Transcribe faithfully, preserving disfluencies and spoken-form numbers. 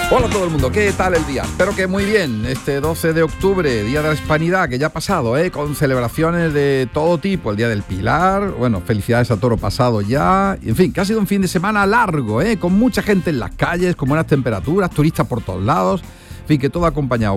Hola a todo el mundo, ¿qué tal el día? Espero que muy bien. Este doce de octubre, Día de la Hispanidad, que ya ha pasado, ¿eh? Con celebraciones de todo tipo, el Día del Pilar, bueno, felicidades a Toro pasado ya. Y en fin, que ha sido un fin de semana largo, ¿eh? Con mucha gente en las calles, con buenas temperaturas, turistas por todos lados. En fin, que todo acompañado